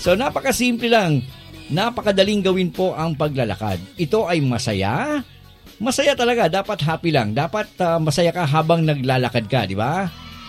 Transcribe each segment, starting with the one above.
So napakasimple lang. Napakadaling gawin po ang paglalakad. Ito ay masaya. Masaya talaga. Dapat happy lang. Dapat masaya ka habang naglalakad ka, di ba?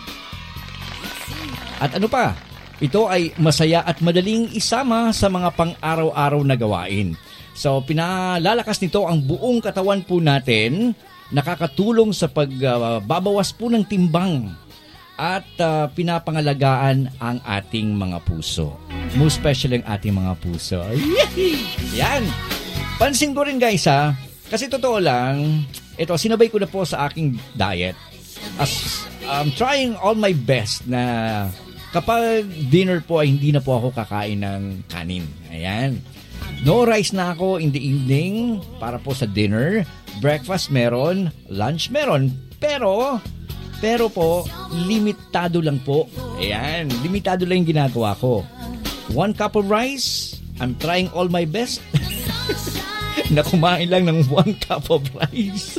At ano pa? Ito ay masaya at madaling isama sa mga pang-araw-araw na gawain. So, pinalalakas nito ang buong katawan po natin, nakakatulong sa pagbabawas po ng timbang at pinapangalagaan ang ating mga puso. Most especially ang ating mga puso. Yan! Pansin ko rin guys kasi totoo lang, ito, sinabay ko na po sa aking diet. As I'm trying all my best na kapag dinner po ay hindi na po ako kakain ng kanin. Ayan. No rice na ako in the evening para po sa dinner. Breakfast meron, lunch meron. Pero po, limitado lang po. Ayan, limitado lang yung ginagawa ko. 1 cup of rice, I'm trying all my best na kumain lang ng 1 cup of rice.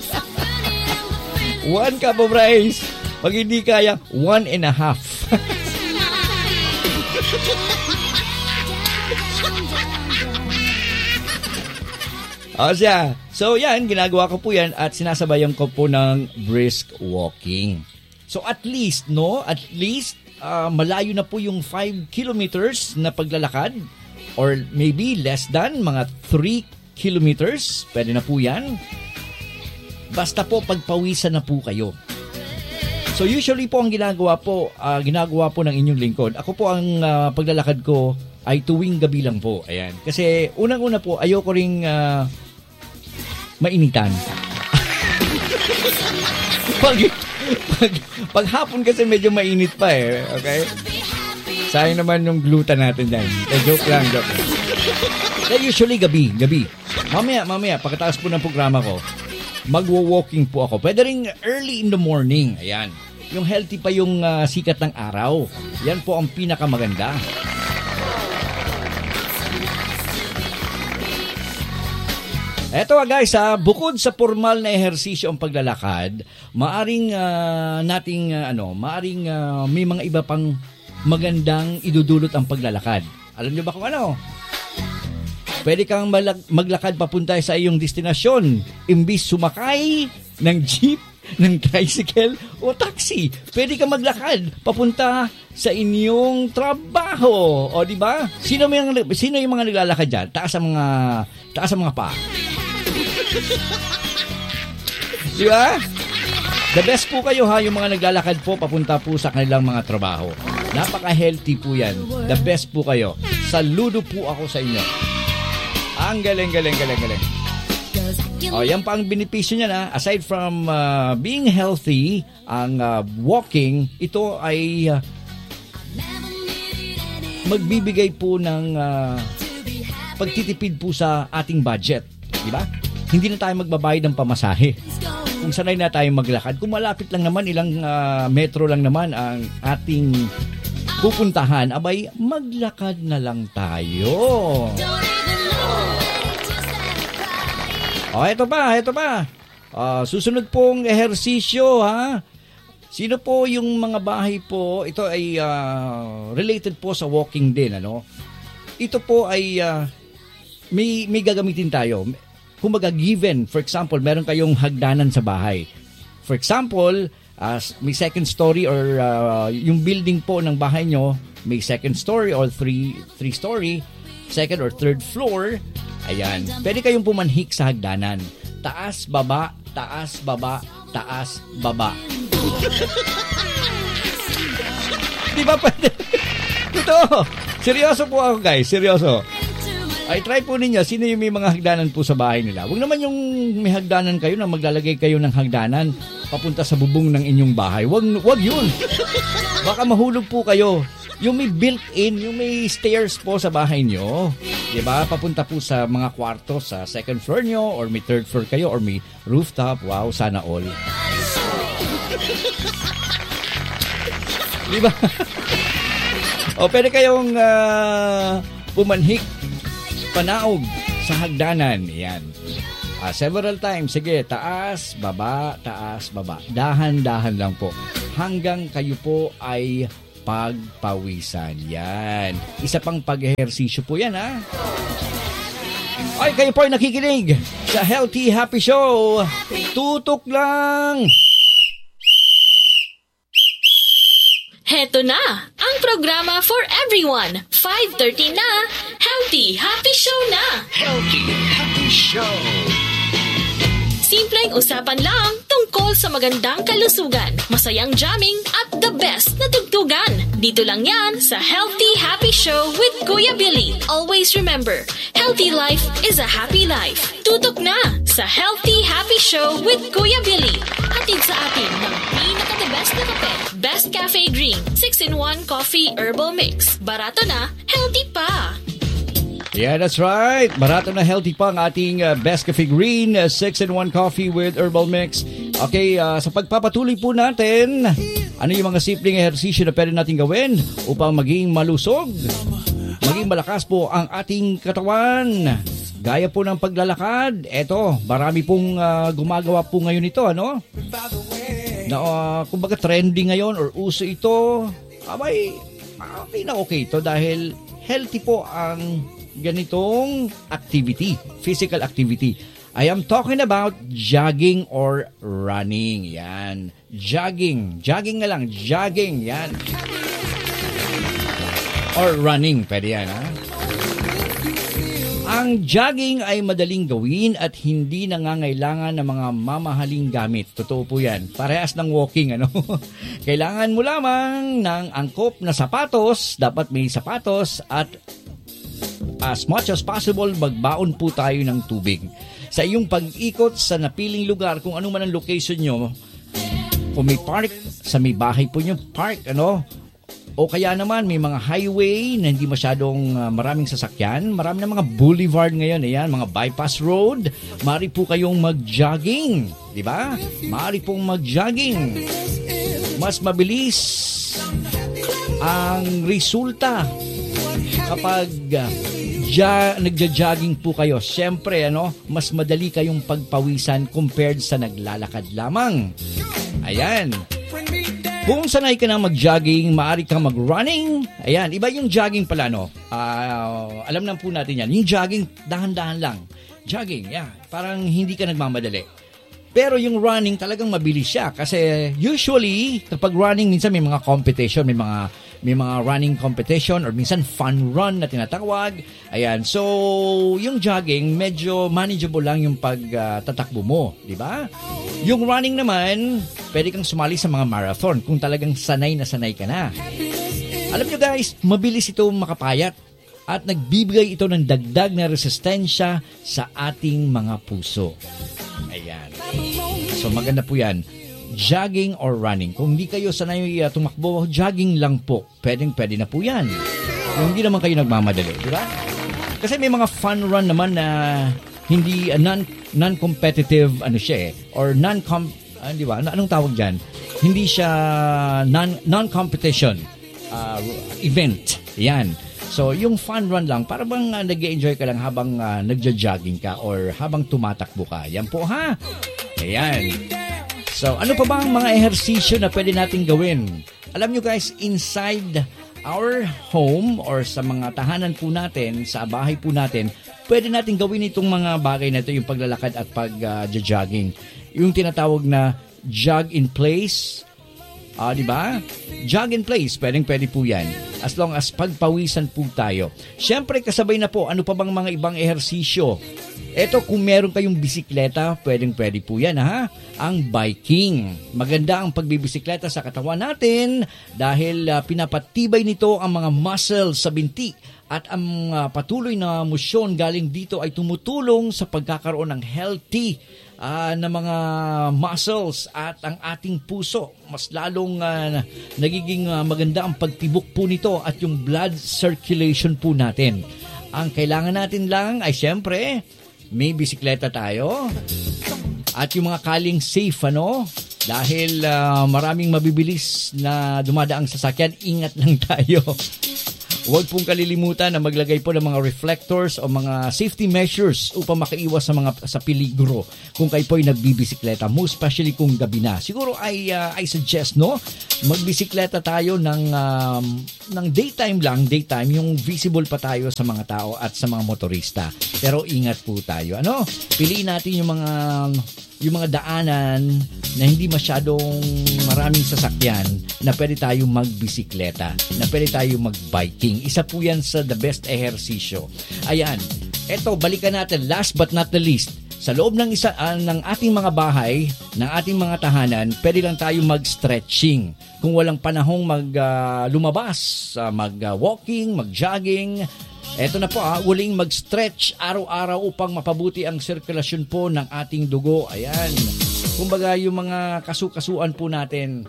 1 cup of rice. Pag hindi kaya, 1.5. O siya. So yan, ginagawa ko po yan at sinasabayan ko po ng brisk walking. So at least, malayo na po yung 5 kilometers na paglalakad or maybe less than mga 3 kilometers. Pwede na po yan. Basta po pagpawisan na po kayo. So usually po ang ginagawa po ng inyong lingkod. Ako po ang paglalakad ko ay tuwing gabi lang po. Ayan. Kasi unang-una po ayoko ring mainitan. pag hapon kasi medyo mainit pa eh. Okay? Sayang naman yung gluta natin dyan. Joke lang. Usually gabi. Mamaya, pagkatapos po ng programa ko, magwo-walking po ako. Pwede rin early in the morning. Ayan. Yung healthy pa yung sikat ng araw. Yan po ang pinakamaganda. Eto guys, bukod sa formal na ehersisyo ang paglalakad, maaring may mga iba pang magandang idudulot ang paglalakad. Alam niyo ba kung ano? Pwede kang maglakad papunta sa iyong destinasyon imbis sumakay ng jeep, ng tricycle o taxi. Pwede kang maglakad papunta sa inyong trabaho. O di ba? Sino yung mga naglalakad diyan? Taas ang mga paa. Di ba? The best po kayo yung mga naglalakad po papunta po sa kanilang mga trabaho. Napaka-healthy po yan. The best po kayo. Saludo po ako sa inyo. Ang galing. O, yan pa ang benepisyo niya na. Aside from being healthy, ang walking, ito ay magbibigay po ng pagtitipid po sa ating budget. Di ba? Hindi na tayo magbabayad ng pamasahe. Kung sanay na tayo maglakad, kung malapit lang naman, ilang metro lang naman ang ating pupuntahan, abay, maglakad na lang tayo. O, ito pa. Susunod pong ehersisyo, Sino po yung mga bahay po, ito ay related po sa walking din, ano? Ito po ay may gagamitin tayo. Kumbaga given, for example, meron kayong hagdanan sa bahay. For example, may second story or yung building po ng bahay nyo, may second story or three story, second or third floor. Ayan, pwede kayong pumanhik sa hagdanan. Taas, baba, taas, baba, taas, baba. Di ba pwede? Ito, seryoso po ako guys, seryoso. Ay, try po ninyo, sino yung may mga hagdanan po sa bahay nila. Huwag naman yung may hagdanan kayo na maglalagay kayo ng hagdanan papunta sa bubong ng inyong bahay. Huwag yun. Baka mahulog po kayo. Yung may built-in, yung may stairs po sa bahay nyo. Diba? Papunta po sa mga kwarto sa second floor nyo or may third floor kayo or may rooftop. Wow, sana all. Diba? O, pwede kayong pumanhik, panaog sa hagdanan. Yan. Several times. Sige, taas, baba, taas, baba. Dahan-dahan lang po. Hanggang kayo po ay pagpawisan. Yan. Isa pang pag-ehersisyo po yan, ha? Ay, kayo po ay nakikinig sa Healthy Happy Show. Tutok lang! Heto na, ang programa for everyone. 5:30 na, Healthy Happy Show na! Healthy Happy Show. Simpleng usapan lang tungkol sa magandang kalusugan, masayang jamming at the best na tugtugan. Dito lang yan sa Healthy Happy Show with Kuya Billy. Always remember, healthy life is a happy life. Tutok na sa Healthy Happy Show with Kuya Billy. Hatid sa atin ng pinaka-the best na kape. Best Cafe Green, 6-in-1 Coffee Herbal Mix. Barato na, healthy pa. Yeah, that's right. Barato na healthy pa ang ating Best Cafe Green 6-in-1 Coffee with Herbal Mix. Okay, sa pagpapatuloy po natin, ano yung mga simpleng ehersisyo na pwede natin gawin upang maging malusog, maging malakas po ang ating katawan. Gaya po ng paglalakad. Eto, marami pong gumagawa po ngayon ito, ano? Na, kumbaga trending ngayon or uso ito. Abay, okay ito dahil healthy po ang ganitong activity, physical activity. I am talking about jogging or running. Yan. Jogging. Jogging na lang. Jogging. Yan. Or running. Pwede yan, ha? Ang jogging ay madaling gawin at hindi nangangailangan ng mga mamahaling gamit. Totoo po yan. Parehas ng walking, ano? Kailangan mo lamang ng angkop na sapatos. Dapat may sapatos at as much as possible, magbaon po tayo ng tubig. Sa iyong pag-ikot sa napiling lugar, kung ano man ang location nyo, kung may park, sa may bahay po nyo, park, ano? O kaya naman, may mga highway na hindi masyadong maraming sasakyan. Marami na mga boulevard ngayon, ayan, mga bypass road. Maaari po kayong mag-jogging, di ba? Maaari pong mag-jogging. Mas mabilis ang resulta kapag nagja-jogging po kayo. Siyempre, ano, mas madali kayong pagpawisan compared sa naglalakad lamang. Ayan. Kung sanay ka na mag-jogging, maaari kang mag-running. Ayan, iba yung jogging pala, no? Alam na po natin yan. Yung jogging, dahan-dahan lang. Jogging, yeah. Parang hindi ka nagmamadali. Pero yung running, talagang mabilis siya. Kasi usually, kapag running, minsan may mga competition, may mga running competition or minsan fun run na tinatawag. Ayan. So, yung jogging, medyo manageable lang yung pagtatakbo mo. Di ba? Yung running naman, pwede kang sumali sa mga marathon kung talagang sanay na sanay ka na. Alam nyo guys, mabilis ito makapayat at nagbibigay ito ng dagdag na resistensya sa ating mga puso. Ayan. So, maganda po yan. Jogging or running. Kung hindi kayo sanay tumakbo, jogging lang po. Pwede na po yan. Kung hindi naman kayo nagmamadali, di ba? Kasi may mga fun run naman na hindi non-competitive ano siya or di ba? Anong tawag diyan? Hindi siya non-competition event. Yan. So, yung fun run lang, para bang nag-enjoy ka lang habang nagja-jogging ka or habang tumatakbo ka. Yan po, ha? Ayan. So, ano pa ba ang mga ehersisyo na pwede natin gawin? Alam nyo guys, inside our home or sa mga tahanan po natin, sa bahay po natin, pwede natin gawin itong mga bagay na ito, yung paglalakad at pag-jogging. Yung tinatawag na jog in place. Di ba? Jog in place, pwede po yan. As long as pagpawisan po tayo. Siyempre, kasabay na po, ano pa bang mga ibang ehersisyo? Eto, kung meron kayong bisikleta, pwede po yan, ha? Ang biking. Maganda ang pagbibisikleta sa katawan natin dahil pinapatibay nito ang mga muscles sa binti. At ang patuloy na mosyon galing dito ay tumutulong sa pagkakaroon ng healthy na mga muscles at ang ating puso. Mas lalong nagiging maganda ang pagtibok po nito at yung blood circulation po natin. Ang kailangan natin lang ay siyempre may bisikleta tayo at yung mga kaling safe, ano? Dahil maraming mabibilis na dumadaang sasakyan, ingat lang tayo. Huwag pong kalilimutan na maglagay po ng mga reflectors o mga safety measures upang makaiwas sa peligro kung kayo po ay nagbibisikleta, most especially kung gabi na. Siguro I suggest, no, magbisikleta tayo ng daytime lang, yung visible pa tayo sa mga tao at sa mga motorista. Pero ingat po tayo. Piliin natin yung mga daanan na hindi masyadong maraming sasakyan na pwede tayong magbisikleta, na pwede tayong magbiking. Isa po yan sa the best ehersisyo. Ayan, eto, balikan natin, last but not the least, sa loob ng ng ating mga bahay, ng ating mga tahanan, pwede lang tayo mag-stretching. Kung walang panahong lumabas, mag-walking, mag-jogging, eto na po, uling mag-stretch araw-araw upang mapabuti ang sirkulasyon po ng ating dugo. Ayan. Kumbaga, yung mga kasukasuan po natin,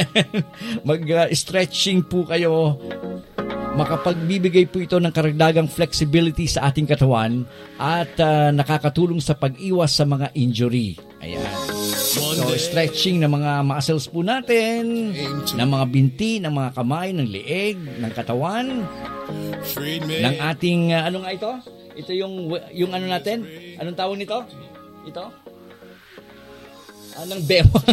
mag-stretching po kayo. Makapagbibigay po ito ng karagdagang flexibility sa ating katawan at nakakatulong sa pag-iwas sa mga injury. Ayan. So, stretching ng mga muscles po natin, ng mga binti, ng mga kamay, ng leeg, ng katawan, ng ating, ano nga ito? Ito yung ano natin? Anong tawag nito? Ito? Anong bewang?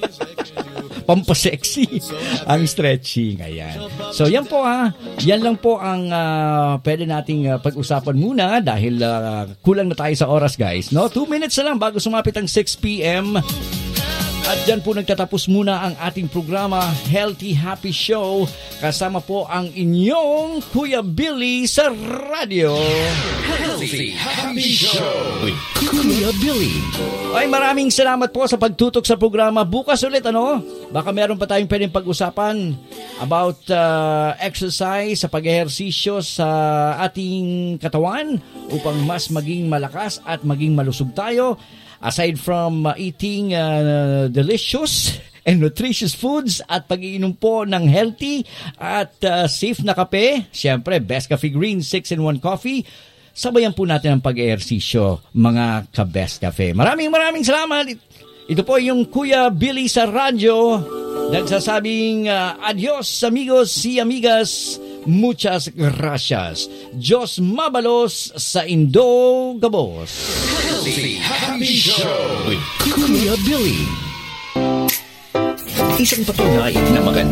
Pampasexy ang stretching. Ayan. So, yan po yan lang po ang pwede nating pag-usapan muna dahil kulang na tayo sa oras, guys. No? 2 minutes na lang bago sumapit ang 6 p.m. At dyan po nagtatapos muna ang ating programa, Healthy Happy Show. Kasama po ang inyong Kuya Billy sa radyo. Healthy Happy Show with Kuya Billy. Ay, maraming salamat po sa pagtutok sa programa. Bukas ulit, baka meron pa tayong pwedeng pag-usapan about exercise, sa pag-ehersisyo sa ating katawan upang mas maging malakas at maging malusog tayo. Aside from eating delicious and nutritious foods at pag-iinom po ng healthy at safe na kape, siyempre, Best Cafe Green 6-in-1 coffee, sabayan po natin ang pag-ehersisyo, mga ka-Best Cafe. Maraming salamat. Ito po yung Kuya Billy sa radyo, nagsasabing adios amigos y amigas. Muchas gracias. Diyos mabalos sa Indo Gabos. Healthy Happy Show with Kuya Billy. Isang patunay na maganda